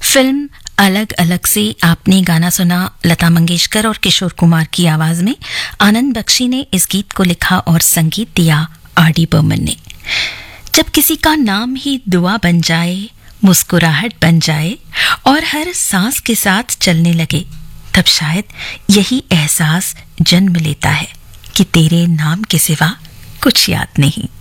Film अलग अलग से आपने गाना सुना लता मंगेशकर और किशोर कुमार की आवाज में। आनंद बख्शी ने इस गीत को लिखा और संगीत दिया आर.डी. बर्मन ने। जब किसी का नाम ही दुआ बन जाए, मुस्कुराहट बन जाए और हर सांस के साथ चलने लगे, तब शायद यही एहसास जन्म लेता है कि तेरे नाम के सिवा कुछ याद नहीं।